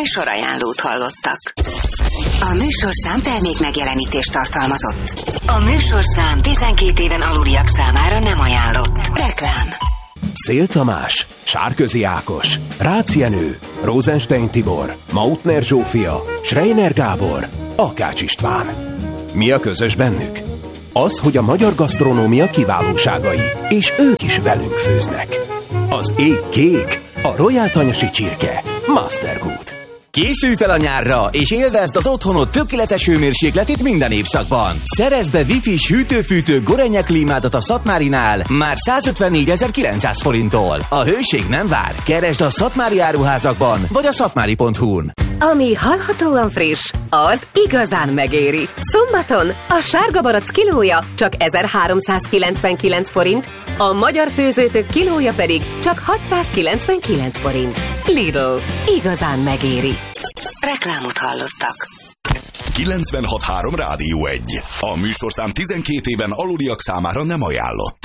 Műsorajánlót hallottak. A műsorszám termék megjelenítést tartalmazott. A műsorszám 12 éven aluliak számára nem ajánlott. Reklám. Szél Tamás, Sárközi Ákos, Rácz Jenő, Rosenstein Tibor, Mautner Zsófia, Schreiner Gábor, Akács István. Mi a közös bennük? Az, hogy a magyar gasztronómia kiválóságai, és ők is velünk főznek. Az ég kék, a Royal Tanyasi csirke, Master Good. Készülj fel a nyárra, és élvezd az otthonod tökéletes hőmérsékletét minden évszakban. Szerezd be Wi-Fi-s hűtő-fűtő Gorenje klímádat a Szatmárinál már 154.900 forinttól. A hőség nem vár. Keresd a szatmári áruházakban, vagy a szatmári.hu-n. Ami hallhatóan friss, az igazán megéri. Szombaton a sárga barack kilója csak 1399 forint, a magyar főzőtök kilója pedig csak 699 forint. Lidl, igazán megéri. Reklámot hallottak. 96.3 Rádió 1. A műsorszám 12 éven aluliak számára nem ajánlott.